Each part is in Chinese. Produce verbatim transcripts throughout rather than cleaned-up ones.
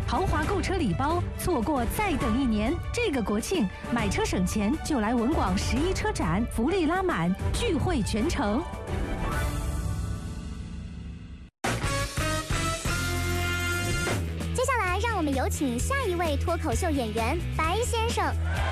豪华购车礼包，错过再等一年。这个国庆买车省钱，就来文广十一车展，福利拉满，聚会全城。 接下来，让我们有请下一位脱口秀演员白先生。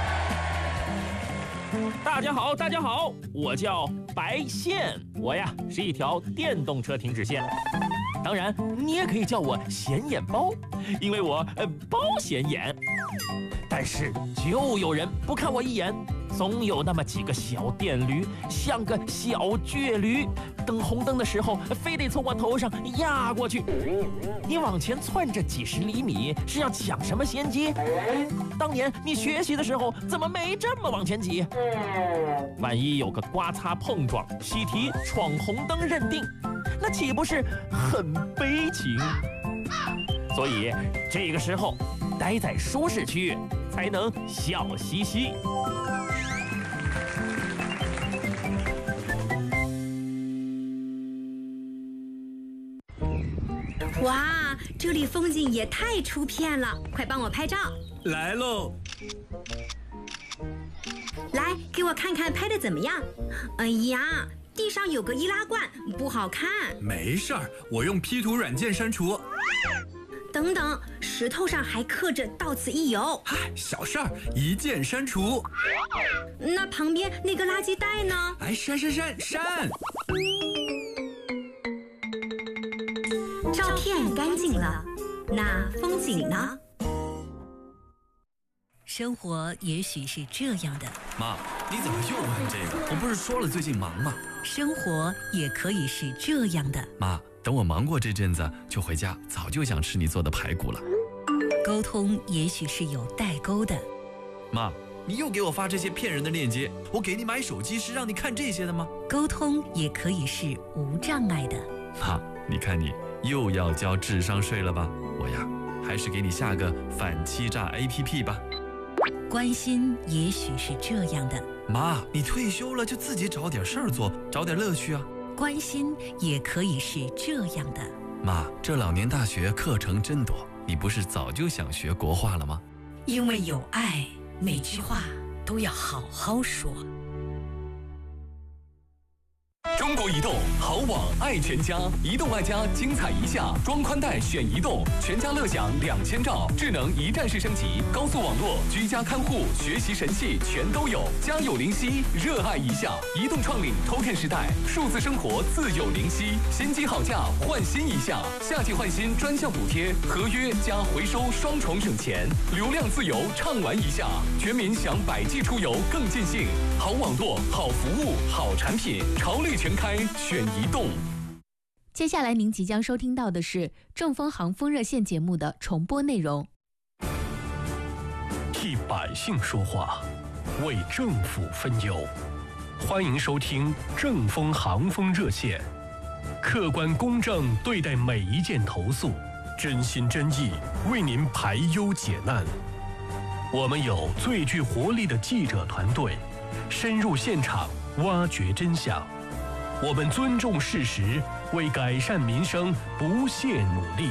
大家好，大家好，我叫白线，我呀是一条电动车停止线。当然，你也可以叫我显眼包，因为我呃包显眼。但是就有人不看我一眼，总有那么几个小电驴，像个小倔驴，等红灯的时候，非得从我头上压过去。你往前窜着几十厘米，是要抢什么先机？当年你学习的时候，怎么没这么往前挤？万一有个刮擦碰撞，习题闯红灯认定，那岂不是很悲情？所以这个时候，待在舒适区才能笑嘻嘻。 哇，这里风景也太出片了，快帮我拍照。 来喽！ 来，给我看看拍的怎么样？哎呀，地上有个易拉罐，不好看。 没事儿，我用 P 图软件删除。 等等，石头上还刻着到此一游。 嗨，小事儿，一键删除。 那旁边那个垃圾袋呢？ 哎，删删删删！ 照片干净了，那风景呢？ 生活也许是这样的。 妈，你怎么又问这个？我不是说了最近忙吗？ 生活也可以是这样的。 妈，等我忙过这阵子就回家，早就想吃你做的排骨了。 沟通也许是有代沟的。 妈，你又给我发这些骗人的链接，我给你买手机是让你看这些的吗？ 沟通也可以是无障碍的。 妈，你看你又要交智商税了吧？我呀，还是给你下个反欺诈 A P P 吧。 关心也许是这样的。 妈，你退休了就自己找点事儿做，找点乐趣啊。 关心也可以是这样的。 妈，这老年大学课程真多，你不是早就想学国画了吗？ 因为有爱，每句话都要好好说。 中国移动好网爱全家，移动爱家精彩一下，装宽带选移动，全家乐享两千兆，智能一站式升级，高速网络，居家看护，学习神器全都有，家有灵犀，热爱一下。移动创领 Token 时代，数字生活自有灵犀，新机好价换新一下，夏季换新专项补贴，合约加回收双重省钱，流量自由畅玩一下，全民享百 G 出游更尽兴。好网络，好服务，好产品，潮类全开选移动。 接下来您即将收听到的是正风航风热线节目的重播内容。 替百姓说话，为政府分忧，欢迎收听正风航风热线，客观公正对待每一件投诉，真心真意为您排忧解难。我们有最具活力的记者团队，深入现场挖掘真相。我们尊重事实，为改善民生不懈努力。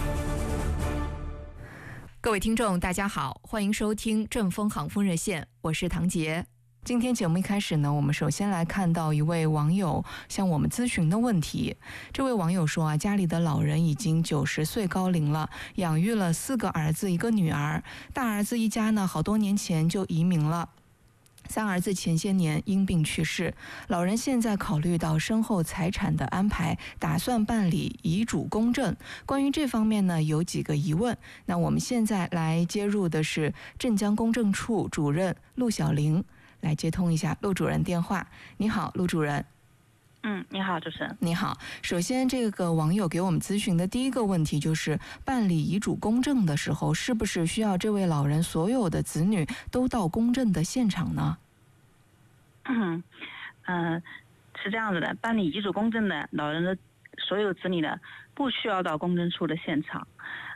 各位听众大家好，欢迎收听正风航风热线，我是唐杰。今天节目一开始呢，我们首先来看到一位网友向我们咨询的问题。这位网友说啊，家里的老人已经九十岁高龄了，养育了四个儿子一个女儿，大儿子一家呢好多年前就移民了，三儿子前些年因病去世，老人现在考虑到身后财产的安排，打算办理遗嘱公证。关于这方面呢，有几个疑问。那我们现在来接入的是镇江公证处主任陆小玲，来接通一下陆主任电话。你好，陆主任。 嗯，你好，主持人。 你好，首先这个网友给我们咨询的第一个问题就是办理遗嘱公证的时候，是不是需要这位老人所有的子女都到公证的现场呢？ 嗯，呃、是这样子的，办理遗嘱公证的老人的所有子女呢，不需要到公证处的现场。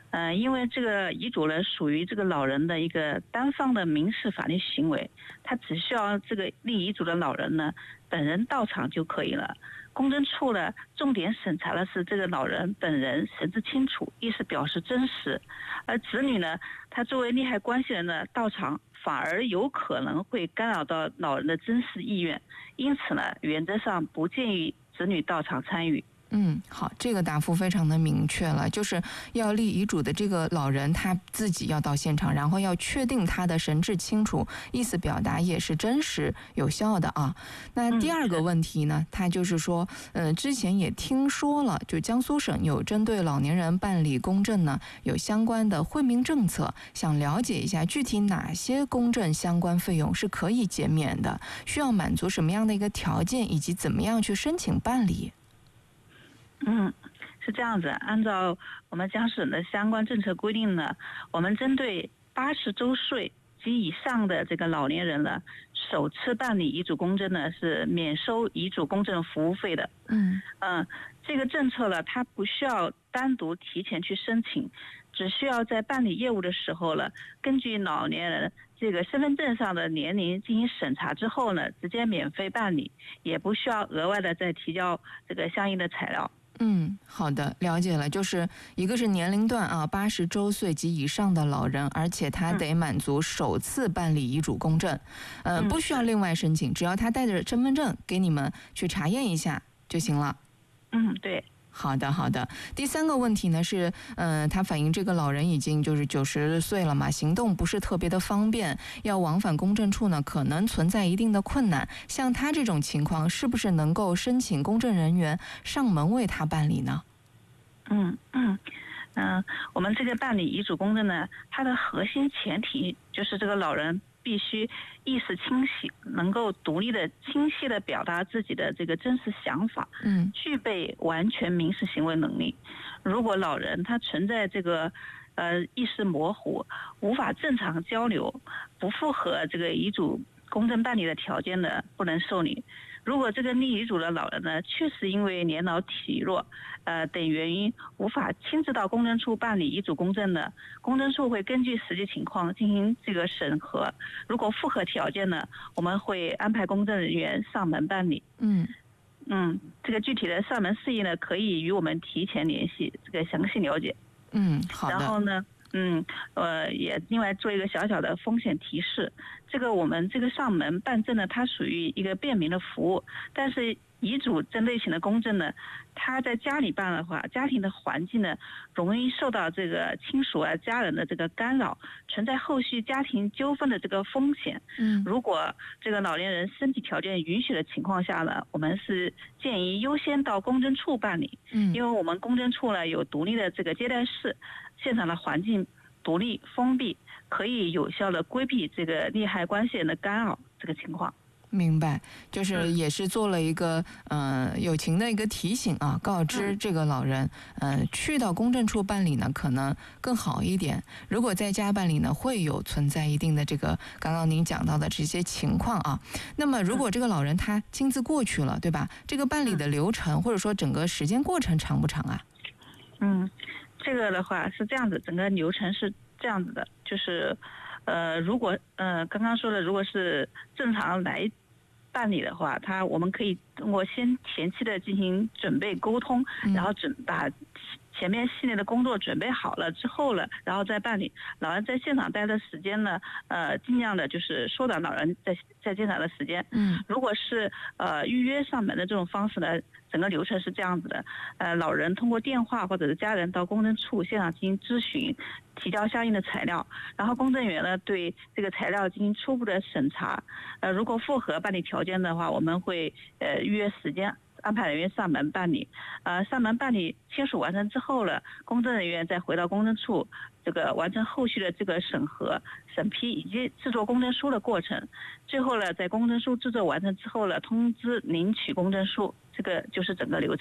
呃，因为这个遗嘱呢属于这个老人的一个单方的民事法律行为，他只需要这个立遗嘱的老人呢本人到场就可以了。公证处呢重点审查的是这个老人本人神志清楚，意思表示真实，而子女呢，他作为利害关系人呢到场，反而有可能会干扰到老人的真实意愿，因此呢，原则上不建议子女到场参与。 嗯，好，这个答复非常的明确了，就是要立遗嘱的这个老人他自己要到现场，然后要确定他的神志清楚，意思表达也是真实有效的啊。那第二个问题呢，他就是说，呃，之前也听说了，就江苏省有针对老年人办理公证呢，有相关的惠民政策，想了解一下具体哪些公证相关费用是可以减免的，需要满足什么样的一个条件，以及怎么样去申请办理。 嗯，是这样子。按照我们江苏省的相关政策规定呢，我们针对八十周岁及以上的这个老年人呢，首次办理遗嘱公证呢是免收遗嘱公证服务费的。 嗯嗯，这个政策呢，它不需要单独提前去申请，只需要在办理业务的时候呢，根据老年人这个身份证上的年龄进行审查之后呢，直接免费办理，也不需要额外的再提交这个相应的材料。 嗯，好的，了解了。就是一个是年龄段啊，八十周岁及以上的老人，而且他得满足首次办理遗嘱公证，呃，不需要另外申请，只要他带着身份证给你们去查验一下就行了。 嗯，对。 好的，好的。第三个问题呢是，嗯、呃，他反映这个老人已经就是九十岁了嘛，行动不是特别的方便，要往返公证处呢，可能存在一定的困难。像他这种情况，是不是能够申请公证人员上门为他办理呢？ 嗯嗯嗯、呃，我们这个办理遗嘱公证呢，它的核心前提就是这个老人必须意识清晰，能够独立的、清晰的表达自己的这个真实想法， 嗯， 具备完全民事行为能力。如果老人他存在这个呃意识模糊，无法正常交流，不符合这个遗嘱公证办理的条件呢，不能受理。如果这个立遗嘱的老人呢，确实因为年老体弱，呃等原因无法亲自到公证处办理遗嘱公证的，公证处会根据实际情况进行这个审核。如果符合条件呢，我们会安排公证人员上门办理。 嗯嗯，这个具体的上门事宜呢，可以与我们提前联系，这个详细了解。 嗯，好的。 然后呢？嗯，呃，也另外做一个小小的风险提示，这个我们这个上门办证呢，它属于一个便民的服务，但是遗嘱这类型的公证呢，它在家里办的话，家庭的环境呢，容易受到这个亲属啊、家人的这个干扰，存在后续家庭纠纷的这个风险。 嗯， 如果这个老年人身体条件允许的情况下呢，我们是建议优先到公证处办理。 嗯， 因为我们公证处呢有独立的这个接待室。现场的环境独立封闭，可以有效的规避这个利害关系人的干扰这个情况。 明白，就是也是做了一个呃友情的一个提醒啊，告知这个老人，呃，去到公证处办理呢可能更好一点。如果在家办理呢，会有存在一定的这个刚刚您讲到的这些情况啊。那么如果这个老人他亲自过去了，对吧？这个办理的流程或者说整个时间过程长不长啊？ 嗯。这个的话是这样子，整个流程是这样子的，就是，呃，如果呃刚刚说的，如果是正常来办理的话，他我们可以通过先前期的进行准备沟通， 嗯、 然后准把前面系列的工作准备好了之后了，然后再办理。老人在现场待的时间呢，呃，尽量的就是缩短老人在在现场的时间。 嗯， 如果是呃预约上门的这种方式呢，整个流程是这样子的，呃，老人通过电话或者是家人到公证处现场进行咨询，提交相应的材料，然后公证员呢对这个材料进行初步的审查，呃，如果符合办理条件的话，我们会呃预约时间，安排人员上门办理，呃，上门办理签署完成之后了，公证人员再回到公证处，这个完成后续的这个审核、审批以及制作公证书的过程。最后呢，在公证书制作完成之后了，通知领取公证书，这个就是整个流程。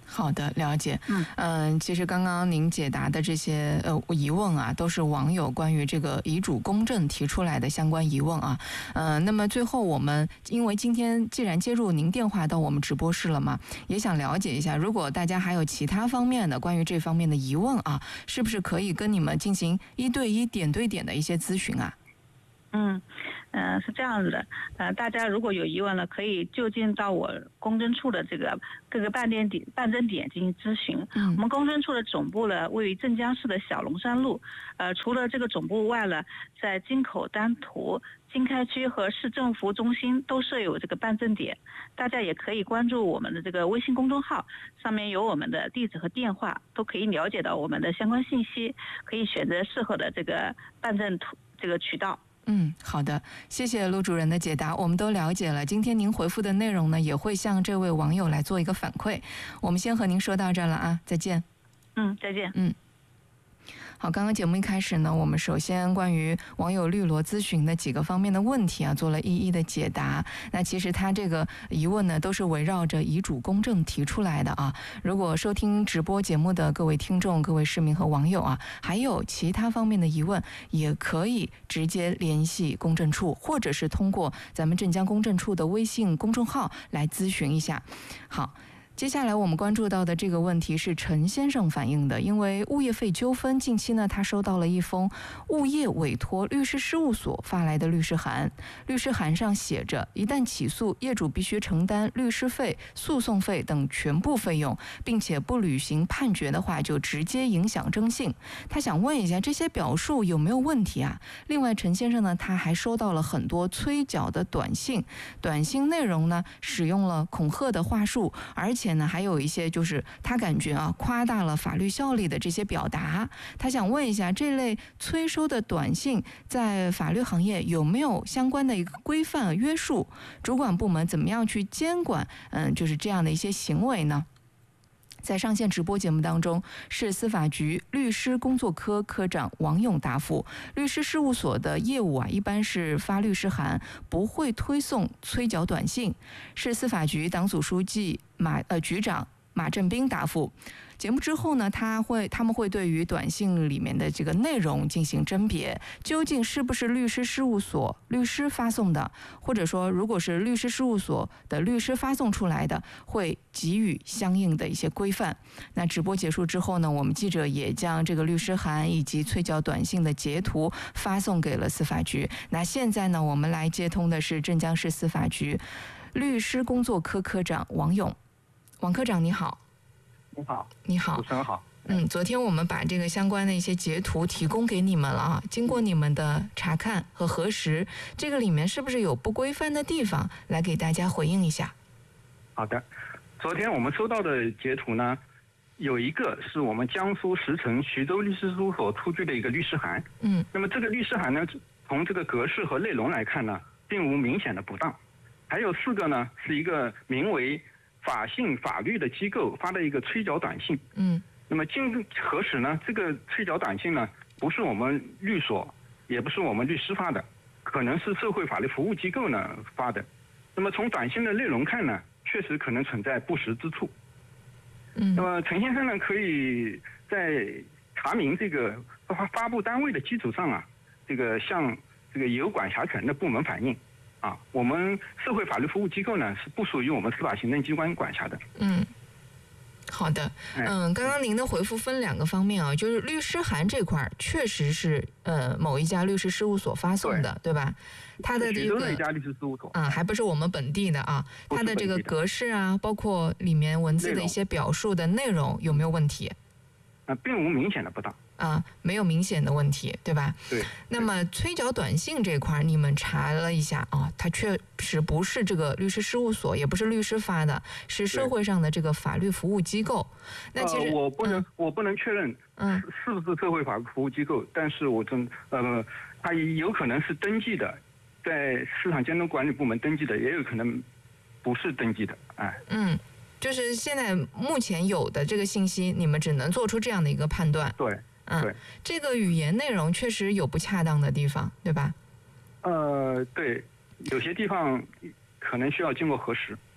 好的，了解。 嗯嗯、呃，其实刚刚您解答的这些呃疑问啊，都是网友关于这个遗嘱公证提出来的相关疑问啊。呃，那么最后我们因为今天既然接入您电话到我们直播室了嘛，也想了解一下，如果大家还有其他方面的关于这方面的疑问啊，是不是可以跟你们进行一对一、点对点的一些咨询啊？ 嗯，呃，是这样子的，呃，大家如果有疑问了，可以就近到我公证处的这个各个办点点办证点进行咨询。 嗯， 我们公证处的总部呢位于镇江市的小龙山路，呃，除了这个总部外呢，在金口、丹徒、经开区和市政府中心都设有这个办证点，大家也可以关注我们的这个微信公众号，上面有我们的地址和电话，都可以了解到我们的相关信息，可以选择适合的这个办证途这个渠道。 嗯，好的，谢谢陆主任的解答，我们都了解了。今天您回复的内容呢，也会向这位网友来做一个反馈。我们先和您说到这儿了啊，再见。 嗯，再见。 嗯。好，刚刚节目一开始呢，我们首先关于网友绿萝咨询的几个方面的问题啊，做了一一的解答。那其实他这个疑问呢，都是围绕着遗嘱公证提出来的啊。如果收听直播节目的各位听众、各位市民和网友啊，还有其他方面的疑问，也可以直接联系公证处，或者是通过咱们镇江公证处的微信公众号来咨询一下。好。接下来我们关注到的这个问题是陈先生反映的，因为物业费纠纷，近期呢他收到了一封物业委托律师事务所发来的律师函，律师函上写着，一旦起诉，业主必须承担律师费、诉讼费等全部费用，并且不履行判决的话，就直接影响征信。他想问一下，这些表述有没有问题啊？另外，陈先生呢，他还收到了很多催缴的短信，短信内容呢使用了恐吓的话术，而且而且呢，还有一些就是他感觉啊夸大了法律效力的这些表达。他想问一下，这类催收的短信在法律行业有没有相关的一个规范约束？主管部门怎么样去监管？嗯，就是这样的一些行为呢？在上线直播节目当中，市司法局律师工作科科长王勇答复，律师事务所的业务啊，一般是发律师函，不会推送催缴短信。市司法局党组书记马呃局长马振兵答复。节目之后呢，他会他们会对于短信里面的这个内容进行甄别，究竟是不是律师事务所律师发送的，或者说如果是律师事务所的律师发送出来的，会给予相应的一些规范。那直播结束之后呢，我们记者也将这个律师函以及催缴短信的截图发送给了司法局。那现在呢，我们来接通的是镇江市司法局律师工作科科长王勇。王科长你好。 你好， 你好， 主持人好。 嗯，昨天我们把这个相关的一些截图提供给你们了啊。经过你们的查看和核实，这个里面是不是有不规范的地方？来给大家回应一下。 好的，昨天我们收到的截图呢，有一个是我们江苏石城徐州律师事务所出具的一个律师函。 嗯， 那么这个律师函呢，从这个格式和内容来看呢，并无明显的不当。还有四个呢，是一个名为法信法律的机构发的一个催缴短信。 嗯， 那么经核实呢，这个催缴短信呢，不是我们律所，也不是我们律师发的，可能是社会法律服务机构呢发的。那么从短信的内容看呢，确实可能存在不实之处。 嗯， 那么陈先生呢，可以在查明这个发发布单位的基础上啊，这个向这个有管辖权的部门反映。啊，我们社会法律服务机构呢是不属于我们司法行政机关管辖的。 嗯，好的。嗯，刚刚您的回复分两个方面啊，就是律师函这块确实是呃某一家律师事务所发送的， 对, 对吧？它的这个一家律师事务所啊，还不是我们本地的啊，它的这个格式啊，包括里面文字的一些表述的内容有没有问题？ 啊，并无明显的不当。 啊，没有明显的问题，对吧？ 对。 那么催缴短信这块，你们查了一下啊，它确实不是这个律师事务所，也不是律师发的，是社会上的这个法律服务机构。那其实、 呃、我不能、嗯，我不能确认， 嗯， 是不是社会法律服务机构？但是我真呃，它有可能是登记的，在市场监督管理部门登记的，也有可能不是登记的，哎。 嗯。就是现在目前有的这个信息，你们只能做出这样的一个判断。 对， 嗯， 对， 这个语言内容确实有不恰当的地方，对吧？ 呃，对，有些地方可能需要经过核实。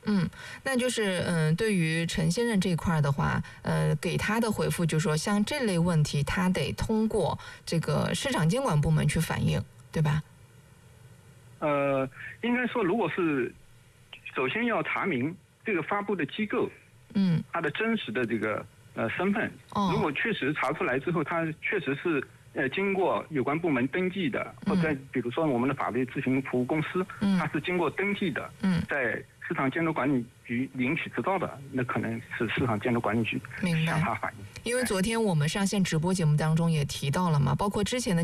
嗯，那就是嗯，对于陈先生这一块的话，呃，给他的回复就是说，像这类问题，他得通过这个市场监管部门去反映，对吧？ 呃，应该说，如果是首先要查明这个发布的机构， 嗯， 它的真实的这个呃身份。 哦， 如果确实查出来之后，它确实是呃经过有关部门登记的，或者比如说我们的法律咨询服务公司， 嗯， 它是经过登记的， 嗯， 在市场监督管理局领取执照的，那可能是市场监督管理局向他反映。 因为昨天我们上线直播节目当中也提到了嘛，包括之前的